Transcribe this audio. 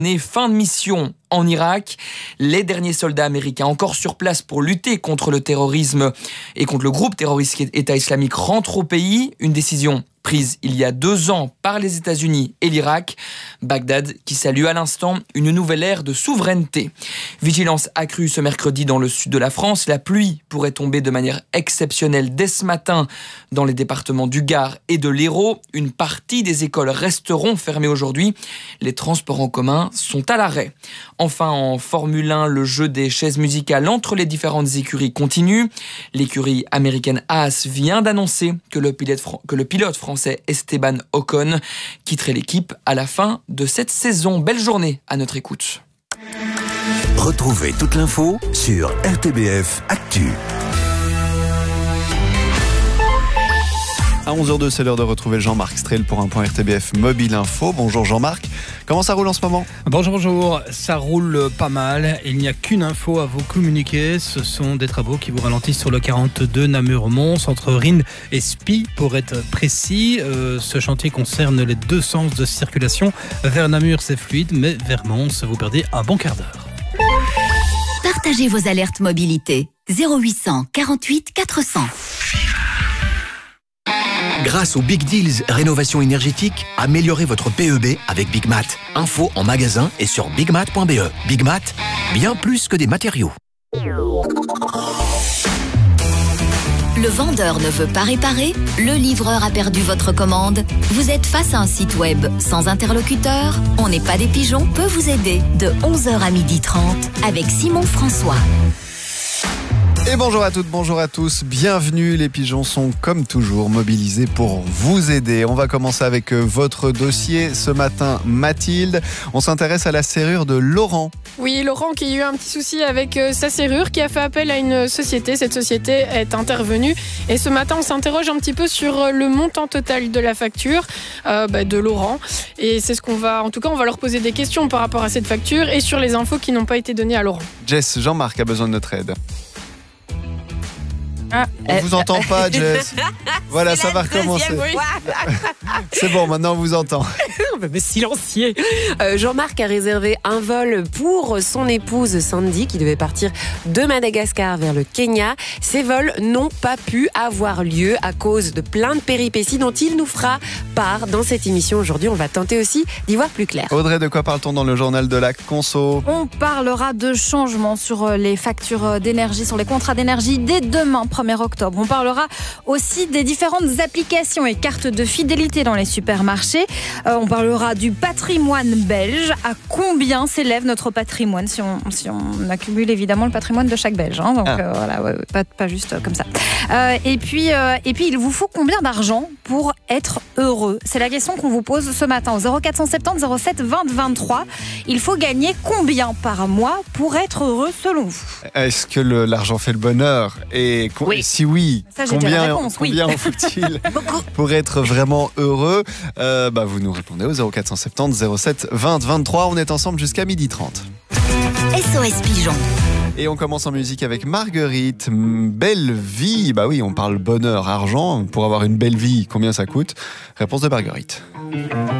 Fin de mission en Irak. Les derniers soldats américains encore sur place pour lutter contre le terrorisme et contre le groupe terroriste État islamique rentrent au pays. Une décision prise il y a 2 ans par les États-Unis et l'Irak. Bagdad qui salue à l'instant une nouvelle ère de souveraineté. Vigilance accrue ce mercredi dans le sud de la France. La pluie pourrait tomber de manière exceptionnelle dès ce matin dans les départements du Gard et de l'Hérault. Une partie des écoles resteront fermées aujourd'hui. Les transports en commun sont à l'arrêt. Enfin, en Formule 1, le jeu des chaises musicales entre les différentes écuries continue. L'écurie américaine Haas vient d'annoncer que le pilote français Esteban Ocon quitterait l'équipe à la fin de cette saison. Belle journée à notre écoute. Retrouvez toute l'info sur RTBF Actu. À 11h02, c'est l'heure de retrouver Jean-Marc Strel pour un point RTBF Mobile Info. Bonjour Jean-Marc, comment ça roule en ce moment ? Bonjour, ça roule pas mal. Il n'y a qu'une info à vous communiquer. Ce sont des travaux qui vous ralentissent sur le 42 Namur-Mons, entre Rennes et Spie pour être précis. Ce chantier concerne les 2 sens de circulation. Vers Namur, c'est fluide, mais vers Mons, vous perdez un bon quart d'heure. Partagez vos alertes mobilité. 0800 48 400. Grâce aux Big Deals Rénovation énergétique, améliorez votre PEB avec Big Mat. Info en magasin et sur bigmat.be. Big Mat, bien plus que des matériaux. Le vendeur ne veut pas réparer, le livreur a perdu votre commande. Vous êtes face à un site web sans interlocuteur. On n'est pas des pigeons peut vous aider de 11h à 12h30 avec Simon François. Et bonjour à toutes, bonjour à tous, bienvenue. Les pigeons sont comme toujours mobilisés pour vous aider. On va commencer avec votre dossier ce matin, Mathilde. On s'intéresse à la serrure de Laurent. Oui, Laurent qui a eu un petit souci avec sa serrure, qui a fait appel à une société. Cette société est intervenue et ce matin on s'interroge un petit peu sur le montant total de la facture de Laurent. Et c'est ce qu'on va, en tout cas on va leur poser des questions par rapport à cette facture et sur les infos qui n'ont pas été données à Laurent. Jess, Jean-Marc a besoin de notre aide. On vous entend pas, Jess. Voilà, ça va recommencer. C'est bon, maintenant on vous entend. Mais silencieux. Jean-Marc a réservé un vol pour son épouse Sandy qui devait partir de Madagascar vers le Kenya. Ces vols n'ont pas pu avoir lieu à cause de plein de péripéties dont il nous fera part dans cette émission aujourd'hui. On va tenter aussi d'y voir plus clair. Audrey, de quoi parle-t-on dans le journal de la conso ? On parlera de changements sur les factures d'énergie, sur les contrats d'énergie dès demain, 1er octobre. On parlera aussi des différentes applications et cartes de fidélité dans les supermarchés. On parlera du patrimoine belge. À combien s'élève notre patrimoine si on accumule évidemment le patrimoine de chaque Belge. Donc voilà, pas juste comme ça. Et puis il vous faut combien d'argent pour être heureux ? C'est la question qu'on vous pose ce matin au 0470 07 20 23. Il faut gagner combien par mois pour être heureux selon vous ? Est-ce que l'argent fait le bonheur ? Et oui. Si oui, ça, combien en faut-il pour être vraiment heureux ? Vous nous répondez au 0470 07 20 23. On est ensemble jusqu'à 12h30. SOS Pigeon. Et on commence en musique avec Marguerite. Belle vie. Bah oui, on parle bonheur, argent. Pour avoir une belle vie, combien ça coûte ? Réponse de Marguerite.